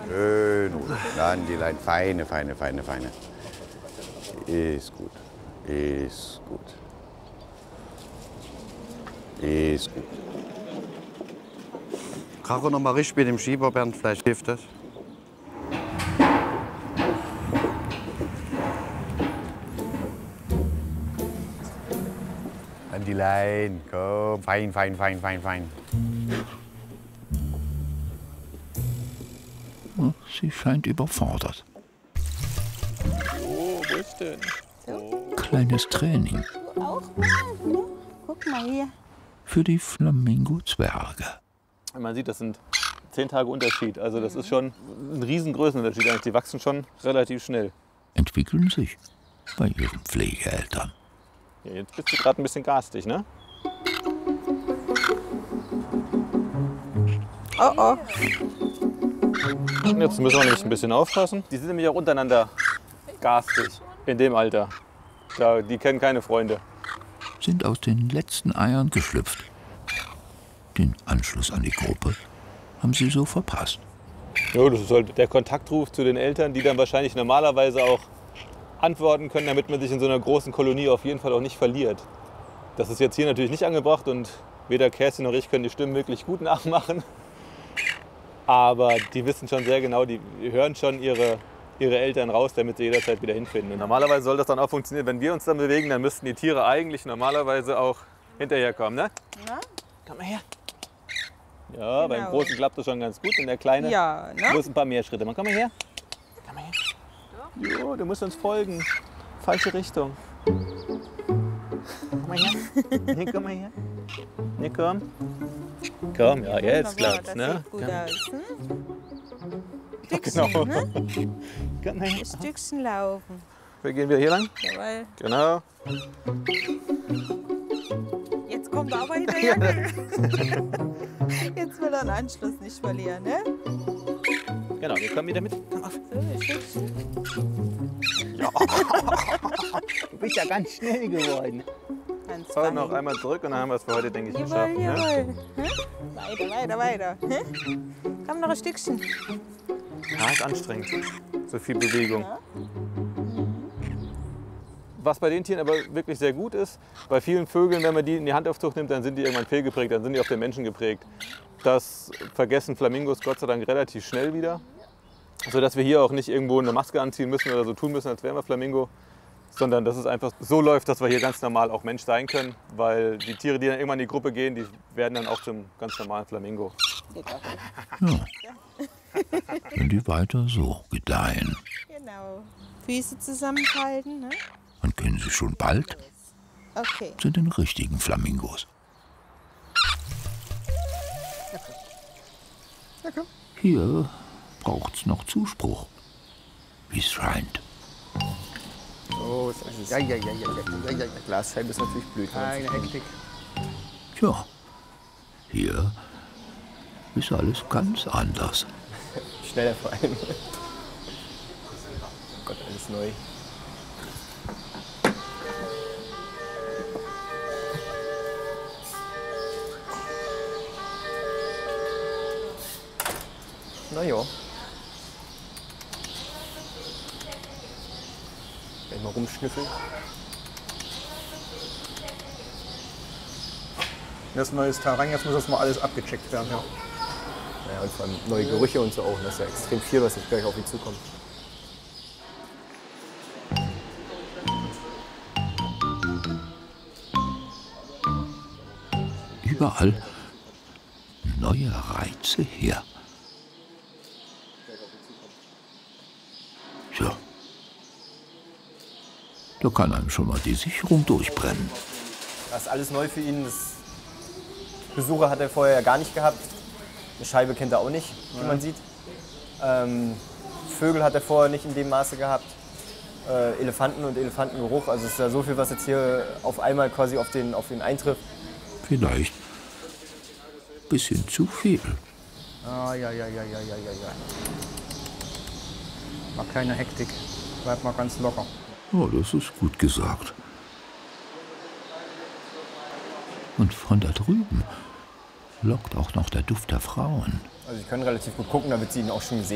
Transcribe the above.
Schön ruhig. Dann die Leine. Feine, feine, feine, feine. Ist gut. Ist gut. Ist gut. Krache noch mal richtig mit dem Schieber, Bernd. Vielleicht hilft das. An die Leine. Komm. Fein, fein, fein, fein, fein. Sie scheint überfordert. Oh, wo ist denn? Kleines Training Du auch mal, ne? Guck mal hier. für die Flamingo-Zwerge. Man sieht, das sind 10 Tage Unterschied. Also das ist schon ein riesen Größenunterschied. Eigentlich. Die wachsen schon relativ schnell. Entwickeln sich bei ihren Pflegeeltern. Ja, jetzt bist du gerade ein bisschen garstig, ne? Oh oh. Jetzt müssen wir nämlich ein bisschen aufpassen. Die sind nämlich auch untereinander garstig in dem Alter. Die kennen keine Freunde. Sind aus den letzten Eiern geschlüpft. Den Anschluss an die Gruppe haben sie so verpasst. Ja, das ist halt der Kontaktruf zu den Eltern, die dann wahrscheinlich normalerweise auch antworten können, damit man sich in so einer großen Kolonie auf jeden Fall auch nicht verliert. Das ist jetzt hier natürlich nicht angebracht und weder Kerstin noch ich können die Stimmen wirklich gut nachmachen. Aber die wissen schon sehr genau, die hören schon ihre Eltern raus, damit sie jederzeit wieder hinfinden. Und normalerweise soll das dann auch funktionieren. Wenn wir uns dann bewegen, dann müssten die Tiere eigentlich normalerweise auch hinterherkommen, ne? Ja. Komm mal her. Ja, Genau. beim Großen klappt das schon ganz gut. Und der Kleine Ja, ne? muss ein paar mehr Schritte machen. Komm mal her. Komm mal her. Jo, du musst uns folgen. Falsche Richtung. Komm mal her. Nee, komm mal her. Nee, komm. Komm, ja, jetzt Wunderbar, klappt's, das ne? sieht gut Komm. aus, hm? Stückchen, Genau. ne? Komm mal her. Ein Stückchen laufen. Wir gehen wieder hier lang. Jawohl. Genau. Jetzt kommt er aber hinterher. Jetzt will er den Anschluss nicht verlieren, ne? Genau, wir kommen wieder mit. Komm auf. So, ein Stückchen. Du bist ja ganz schnell geworden. Ganz So, fein. noch einmal zurück und dann haben wir es für heute, denke ich, Jawohl, geschafft. Ne? jawohl. Hm? Weiter, weiter, weiter. Hm? Komm, noch ein Stückchen. Ja, ist anstrengend. So viel Bewegung. Ja. Was bei den Tieren aber wirklich sehr gut ist, bei vielen Vögeln, wenn man die in die Handaufzucht nimmt, dann sind die irgendwann fehlgeprägt, dann sind die auf den Menschen geprägt. Das vergessen Flamingos Gott sei Dank relativ schnell wieder. Sodass wir hier auch nicht irgendwo eine Maske anziehen müssen oder so tun müssen, als wären wir Flamingo. Sondern dass es einfach so läuft, dass wir hier ganz normal auch Mensch sein können. Weil die Tiere, die dann irgendwann in die Gruppe gehen, die werden dann auch zum ganz normalen Flamingo. Ja. Wenn die weiter so gedeihen, Genau. Füße zusammenfalten, ne? dann können sie schon bald Okay. zu den richtigen Flamingos. Hier braucht's noch Zuspruch, wie es scheint. Oh, ist alles. Ja. Glasscheibe ist natürlich blöd. Keine Hektik. Tja, hier ist alles ganz anders. Schneller vor allem. Oh Gott, alles neu. Na ja. Gleich mal rumschnüffeln. Das ist ein neues Terrain, jetzt muss das mal alles abgecheckt werden. Ja. Ja, und vor allem neue Gerüche und so auch. Das ist ja extrem viel, was jetzt gleich auf ihn zukommt. Überall neue Reize her. Tja, da kann einem schon mal die Sicherung durchbrennen. Das ist alles neu für ihn. Besucher hat er vorher ja gar nicht gehabt. Eine Scheibe kennt er auch nicht, wie man sieht. Vögel hat er vorher nicht in dem Maße gehabt. Elefanten und Elefantengeruch. Also es ist ja so viel, was jetzt hier auf einmal quasi auf den eintrifft. Vielleicht ein bisschen zu viel. Ah, ja. Mal keine Hektik. Bleib mal ganz locker. Oh, das ist gut gesagt. Und von da drüben lockt auch noch der Duft der Frauen. Also sie können relativ gut gucken, damit sie ihn auch schon gesehen